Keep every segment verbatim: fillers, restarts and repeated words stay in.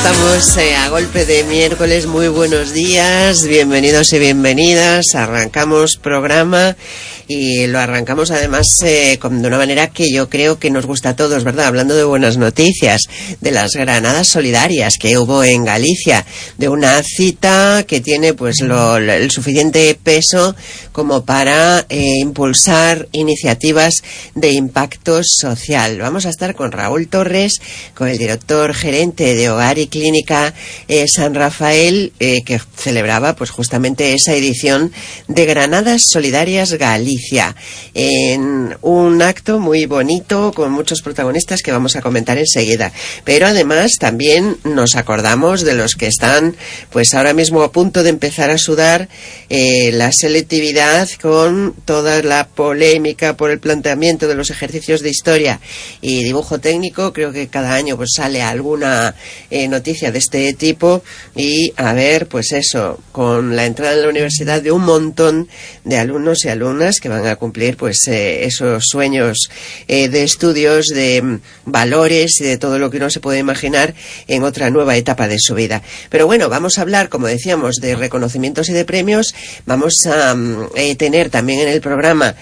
estamos eh, a golpe de miércoles. Muy buenos días, bienvenidos y bienvenidas. Arrancamos programa y lo arrancamos además eh, con, de una manera que yo creo que nos gusta a todos, ¿verdad? Hablando de buenas noticias, de las granadas solidarias que hubo en Galicia, de una cita que tiene pues lo, el suficiente peso como para eh, impulsar iniciativas de impacto social. Vamos a estar con Raúl Torres, con el director gerente de Hogar y Clínica eh, San Rafael, eh, que celebraba pues justamente esa edición de Granadas Solidarias Galicia, en un acto muy bonito con muchos protagonistas que vamos a comentar enseguida. Pero además también nos acordamos de los que están pues ahora mismo a punto de empezar a sudar eh, la selectividad con toda la polémica por el planteamiento de los ejercicios de historia y dibujo técnico. Creo que cada año pues sale alguna eh, noticia de este tipo y a ver pues eso, con la entrada en la universidad de un montón de alumnos y alumnas que van a cumplir pues eh, esos sueños eh, de estudios, de mm, valores y de todo lo que uno se puede imaginar en otra nueva etapa de su vida. Pero bueno, vamos a hablar, como decíamos, de reconocimientos y de premios. Vamos a mm, eh, tener también en el programa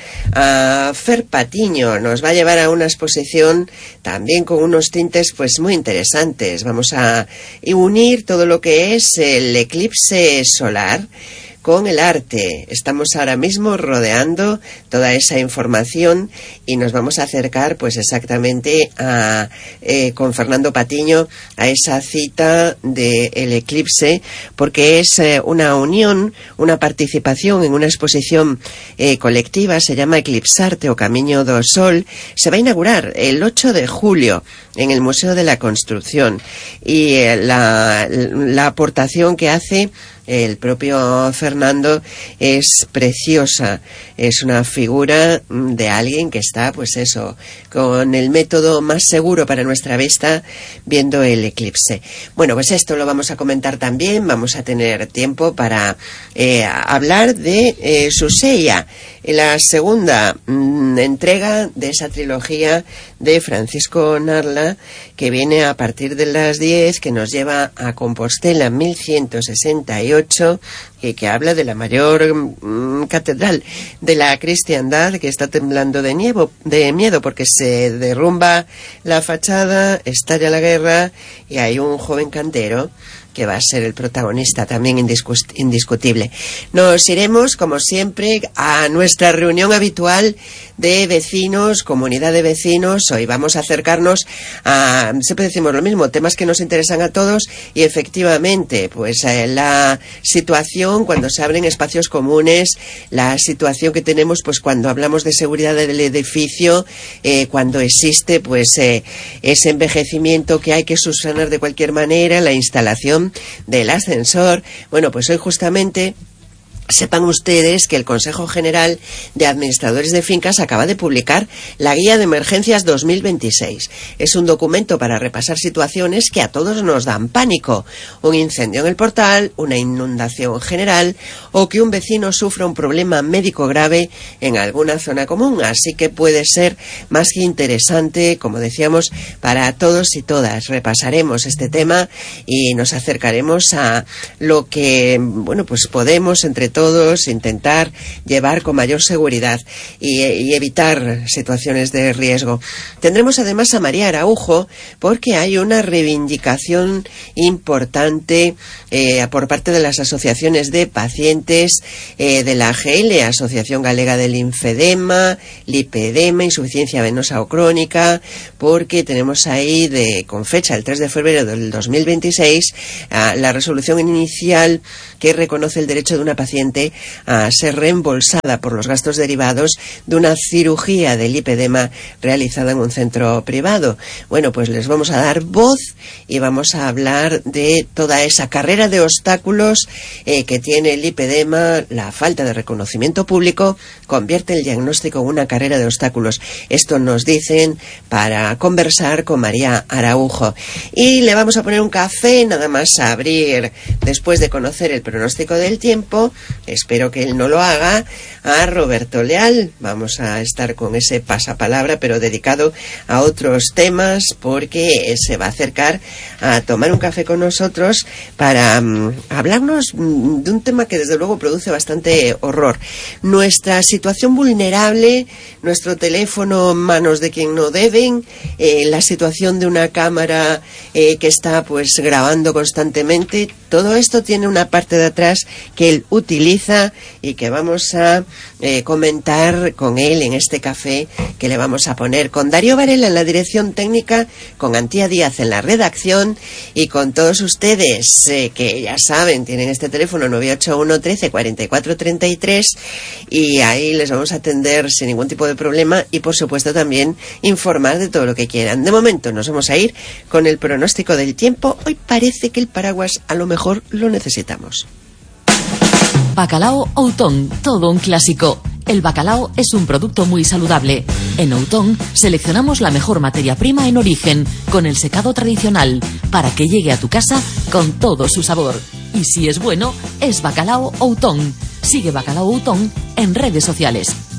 a Fer Patiño. Nos va a llevar a una exposición también con unos tintes pues muy interesantes. Vamos a unir todo lo que es el eclipse solar con el arte. Estamos ahora mismo rodeando toda esa información y nos vamos a acercar pues exactamente a, eh, con Fernando Patiño a esa cita del eclipse, porque es eh, una unión, una participación en una exposición eh, colectiva. Se llama Eclipsarte o Camiño do Sol. Se va a inaugurar el ocho de julio en el Museo de la Construcción y eh, la, la aportación que hace el propio Fernando es preciosa. Es una figura de alguien que está, pues eso, con el método más seguro para nuestra vista, viendo el eclipse. Bueno, pues esto lo vamos a comentar también. Vamos a tener tiempo para eh, hablar de eh, Suseia, la segunda mmm, entrega de esa trilogía de Francisco Narla, que viene a partir de las diez, que nos lleva a Compostela mil ciento sesenta y ocho, y que habla de la mayor mmm, catedral de la cristiandad, que está temblando de, nieve, de miedo porque se derrumba la fachada, estalla la guerra y hay un joven cantero que va a ser el protagonista también indiscu- indiscutible. Nos iremos, como siempre, a nuestra reunión habitual de vecinos, comunidad de vecinos. Hoy vamos a acercarnos a, siempre decimos lo mismo, temas que nos interesan a todos y efectivamente, pues eh, la situación cuando se abren espacios comunes, la situación que tenemos pues cuando hablamos de seguridad del edificio, eh, cuando existe pues eh, ese envejecimiento que hay que subsanar de cualquier manera, la instalación del ascensor. Bueno, pues hoy justamente sepan ustedes que el Consejo General de Administradores de Fincas acaba de publicar la Guía de Emergencias dos mil veintiséis. Es un documento para repasar situaciones que a todos nos dan pánico. Un incendio en el portal, una inundación general o que un vecino sufra un problema médico grave en alguna zona común. Así que puede ser más que interesante, como decíamos, para todos y todas. Repasaremos este tema y nos acercaremos a lo que, bueno, pues podemos entre todos todos intentar llevar con mayor seguridad y, y evitar situaciones de riesgo. Tendremos además a María Araujo porque hay una reivindicación importante eh, por parte de las asociaciones de pacientes eh, de la A G L, Asociación Galega del Linfedema, Lipedema, Insuficiencia Venosa o Crónica, porque tenemos ahí de, con fecha el tres de febrero del dos mil veintiséis uh, la resolución inicial que reconoce el derecho de una paciente a ser reembolsada por los gastos derivados de una cirugía de lipedema realizada en un centro privado. Bueno, pues les vamos a dar voz y vamos a hablar de toda esa carrera de obstáculos eh, que tiene el lipedema. La falta de reconocimiento público convierte el diagnóstico en una carrera de obstáculos. Esto nos dicen para conversar con María Araujo. Y le vamos a poner un café, nada más a abrir, después de conocer el pronóstico del tiempo, espero que él no lo haga, a Roberto Leal. Vamos a estar con ese pasapalabra, pero dedicado a otros temas, porque se va a acercar a tomar un café con nosotros para um, hablarnos de un tema que desde luego produce bastante horror. Nuestra situación vulnerable, nuestro teléfono en manos de quien no deben, eh, la situación de una cámara eh, que está pues grabando constantemente. Todo esto tiene una parte de atrás que él utiliza y que vamos a eh, comentar con él en este café que le vamos a poner con Darío Varela en la dirección técnica, con Antía Díaz en la redacción y con todos ustedes eh, que ya saben, tienen este teléfono nueve ocho uno trece cuarenta y cuatro treinta y tres y ahí les vamos a atender sin ningún tipo de problema y por supuesto también informar de todo lo que quieran. De momento nos vamos a ir con el pronóstico del tiempo. Hoy parece que el paraguas a lo mejor lo necesitamos. Bacalao Outón, todo un clásico. El bacalao es un producto muy saludable. En Outón seleccionamos la mejor materia prima en origen, con el secado tradicional, para que llegue a tu casa con todo su sabor. Y si es bueno, es Bacalao Outón. Sigue Bacalao Outón en redes sociales.